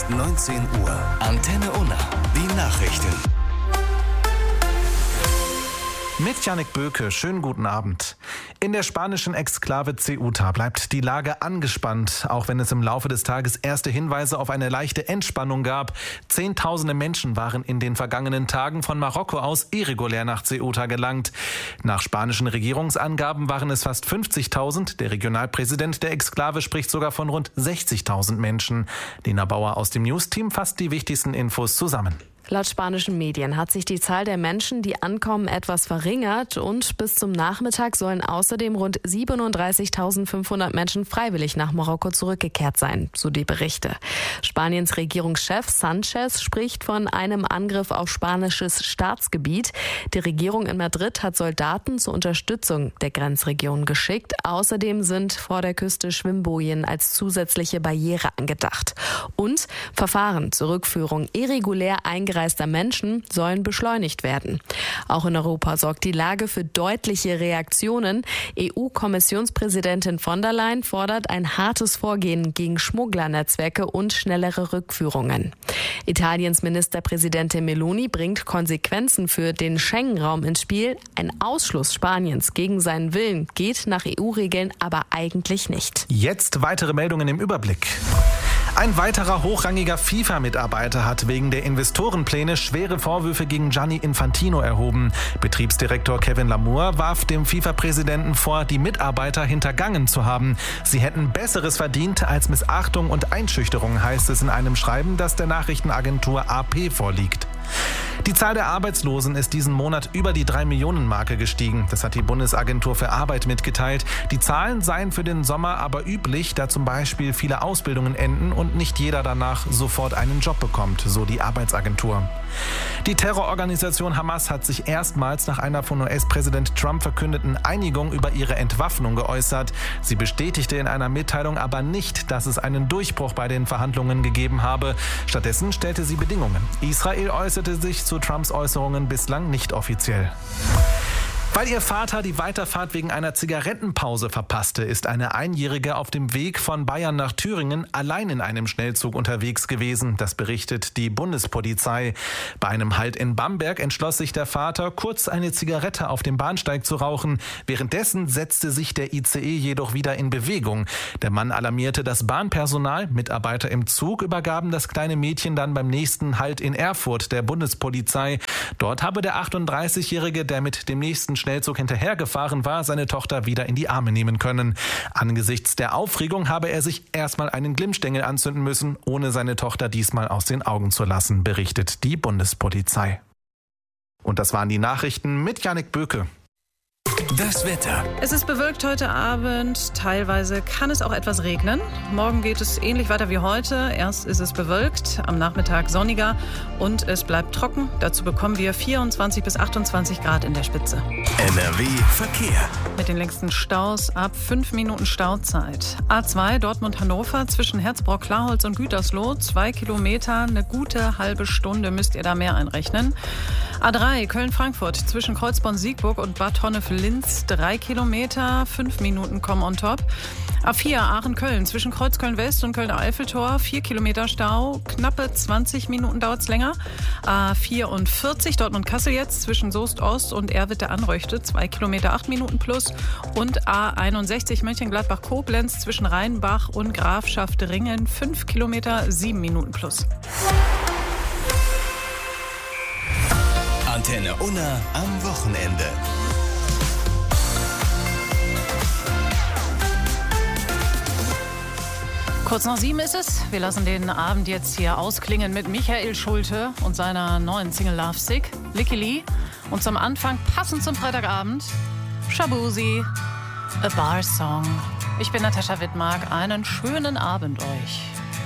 19 Uhr. Antenne Unna. Die Nachrichten. Mit Jannik Böke, schönen guten Abend. In der spanischen Exklave Ceuta bleibt die Lage angespannt, auch wenn es im Laufe des Tages erste Hinweise auf eine leichte Entspannung gab. Zehntausende Menschen waren in den vergangenen Tagen von Marokko aus irregulär nach Ceuta gelangt. Nach spanischen Regierungsangaben waren es fast 50.000. Der Regionalpräsident der Exklave spricht sogar von rund 60.000 Menschen. Lena Bauer aus dem News-Team fasst die wichtigsten Infos zusammen. Laut spanischen Medien hat sich die Zahl der Menschen, die ankommen, etwas verringert und bis zum Nachmittag sollen außerdem rund 37.500 Menschen freiwillig nach Marokko zurückgekehrt sein, so die Berichte. Spaniens Regierungschef Sánchez spricht von einem Angriff auf spanisches Staatsgebiet. Die Regierung in Madrid hat Soldaten zur Unterstützung der Grenzregion geschickt. Außerdem sind vor der Küste Schwimmbojen als zusätzliche Barriere angedacht. Und Verfahren zur Rückführung irregulär eingereichter Menschen sollen beschleunigt werden. Auch in Europa sorgt die Lage für deutliche Reaktionen. EU-Kommissionspräsidentin von der Leyen fordert ein hartes Vorgehen gegen Schmugglernetzwerke und schnellere Rückführungen. Italiens Ministerpräsidentin Meloni bringt Konsequenzen für den Schengen-Raum ins Spiel. Ein Ausschluss Spaniens gegen seinen Willen geht nach EU-Regeln aber eigentlich nicht. Jetzt weitere Meldungen im Überblick. Ein weiterer hochrangiger FIFA-Mitarbeiter hat wegen der Investorenpläne schwere Vorwürfe gegen Gianni Infantino erhoben. Betriebsdirektor Kevin Lamour warf dem FIFA-Präsidenten vor, die Mitarbeiter hintergangen zu haben. Sie hätten Besseres verdient als Missachtung und Einschüchterung, heißt es in einem Schreiben, das der Nachrichtenagentur AP vorliegt. Die Zahl der Arbeitslosen ist diesen Monat über die 3-Millionen-Marke gestiegen. Das hat die Bundesagentur für Arbeit mitgeteilt. Die Zahlen seien für den Sommer aber üblich, da zum Beispiel viele Ausbildungen enden und nicht jeder danach sofort einen Job bekommt, so die Arbeitsagentur. Die Terrororganisation Hamas hat sich erstmals nach einer von US-Präsident Trump verkündeten Einigung über ihre Entwaffnung geäußert. Sie bestätigte in einer Mitteilung aber nicht, dass es einen Durchbruch bei den Verhandlungen gegeben habe. Stattdessen stellte sie Bedingungen. Israel äußerte sich zu Trumps Äußerungen bislang nicht offiziell. Weil ihr Vater die Weiterfahrt wegen einer Zigarettenpause verpasste, ist eine Einjährige auf dem Weg von Bayern nach Thüringen allein in einem Schnellzug unterwegs gewesen. Das berichtet die Bundespolizei. Bei einem Halt in Bamberg entschloss sich der Vater, kurz eine Zigarette auf dem Bahnsteig zu rauchen. Währenddessen setzte sich der ICE jedoch wieder in Bewegung. Der Mann alarmierte das Bahnpersonal. Mitarbeiter im Zug übergaben das kleine Mädchen dann beim nächsten Halt in Erfurt der Bundespolizei. Dort habe der 38-Jährige, der mit dem nächsten Schnellzug hinterhergefahren war, seine Tochter wieder in die Arme nehmen können. Angesichts der Aufregung habe er sich erstmal einen Glimmstängel anzünden müssen, ohne seine Tochter diesmal aus den Augen zu lassen, berichtet die Bundespolizei. Und das waren die Nachrichten mit Jannik Böke. Das Wetter. Es ist bewölkt heute Abend. Teilweise kann es auch etwas regnen. Morgen geht es ähnlich weiter wie heute. Erst ist es bewölkt, am Nachmittag sonniger und es bleibt trocken. Dazu bekommen wir 24 bis 28 Grad in der Spitze. NRW Verkehr. Mit den längsten Staus ab 5 Minuten Stauzeit. A2 Dortmund-Hannover zwischen Herzbrock-Klarholz und Gütersloh. 2 Kilometer, eine gute halbe Stunde müsst ihr da mehr einrechnen. A3 Köln-Frankfurt zwischen Kreuzborn-Siegburg und Bad Honnef-Linz 3 Kilometer, 5 Minuten kommen on top. A4 Aachen-Köln zwischen Kreuzköln-West und Köln-Eiffeltor 4 Kilometer Stau, knappe 20 Minuten dauert es länger. A44 Dortmund-Kassel jetzt zwischen Soest-Ost und Erwitte-Anreuchte 2 Kilometer 8 Minuten plus und A61 Mönchengladbach-Koblenz zwischen Rheinbach und Grafschaft Ringen 5 Kilometer 7 Minuten plus. Antenne Unna am Wochenende. Kurz nach 7 ist es. Wir lassen den Abend jetzt hier ausklingen mit Michael Schulte und seiner neuen Single Love Sick, Licky Lee. Und zum Anfang, passend zum Freitagabend, Shabuzi, A Bar Song. Ich bin Natascha Wittmark. Einen schönen Abend euch.